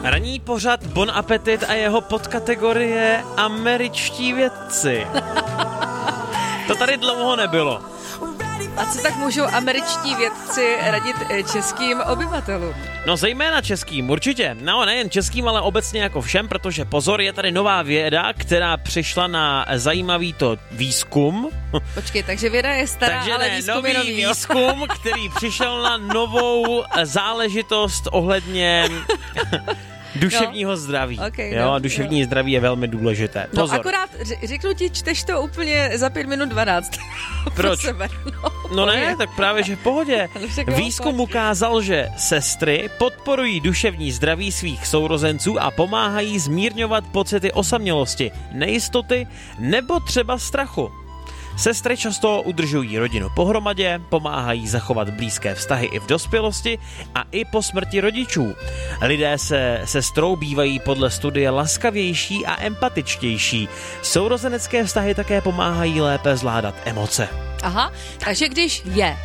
Ranní pořad Bon Appetit a jeho podkategorie američtí vědci. To tady dlouho nebylo. A co tak můžou američtí vědci radit českým obyvatelům? No zejména českým, určitě. No nejen českým, ale obecně jako všem, protože pozor, je tady nová věda, která přišla na zajímavý to výzkum. Počkej, takže věda je stará, takže ale ne, výzkum nový je nový. výzkum, který přišel na novou záležitost ohledně duševního zdraví. Okay, jo, a duševní zdraví je velmi důležité. Pozor. No akorát řeknu ti, čteš to úplně za 5 minut 12. Proč? Sebe. No ne, tak právě, že v pohodě. Výzkum ukázal, že sestry podporují duševní zdraví svých sourozenců a pomáhají zmírňovat pocity osamělosti, nejistoty nebo třeba strachu. Sestry často udržují rodinu pohromadě, pomáhají zachovat blízké vztahy i v dospělosti a i po smrti rodičů. Lidé se sestrou bývají podle studie laskavější a empatičtější. Sourozenecké vztahy také pomáhají lépe zvládat emoce. Aha, takže když je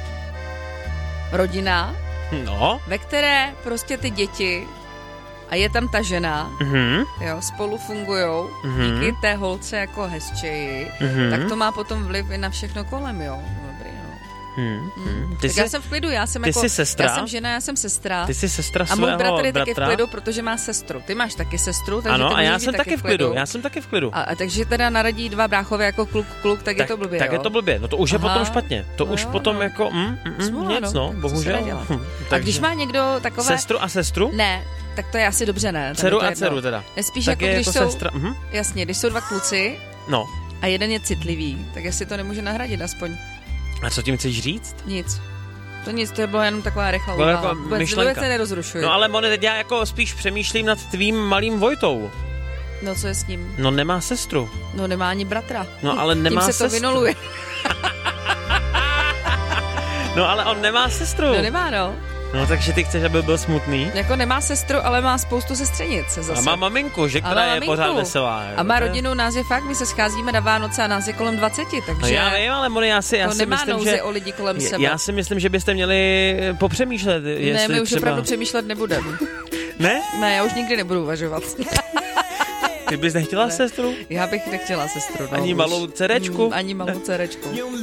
rodina, ve které prostě ty děti a je tam ta žena, jo, spolu fungujou díky té holce jako hezčeji, tak to má potom vliv i na všechno kolem, jo. Dobrý, no. Já jsem v klidu, já jsem sestra? Já jsem žena, já jsem sestra. Ty jsi sestra a svého můj bratr je bratra? taky v klidu, protože má sestru. Ty máš taky sestru, takže ano, ty a já jsem taky v klidu. Já jsem taky v klidu. A takže teda naradí dva bráchové jako kluk, tak je to blbě, tak jo? je to blbě. No to už je potom špatně. To už potom jako nic, bohužel. A když má někdo takové... Sestru a sestru? Ne, tak to je asi dobře, ne? Dceru a dceru teda. Spíš tak jako když jako jsou... Sestra. Jasně, když jsou dva kluci a jeden je citlivý, tak jestli to nemůže nahradit aspoň. A co tím chceš říct? Nic. To bylo jenom taková rychlá úvaha. Jako myšlenka. Se nerozrušuji. No ale Moni, teď já jako spíš přemýšlím nad tvým malým Vojtou. No co je s ním? No nemá sestru. No nemá ani bratra. No ale nemá tím se sestru. to vynoluje. No ale on nemá sestru. No nemá, no. No takže ty chceš, aby byl smutný? Jako nemá sestru, ale má spoustu sestřenic zase. A má maminku, že která je pořád veselá. A má rodinu, nás je fakt, my se scházíme na Vánoce a nás je kolem 20, takže... No já vím, ale Moni, já si nemá myslím, nouze že... o lidi kolem sebe. Já si myslím, že byste měli popřemýšlet, jestli Ne, my už třeba... opravdu přemýšlet nebudeme. Ne? Ne, já už nikdy nebudu uvažovat. Ty bys nechtěla sestru? Já bych nechtěla sestru, no. Ani malou dcerečku? Ani malou dcerečku.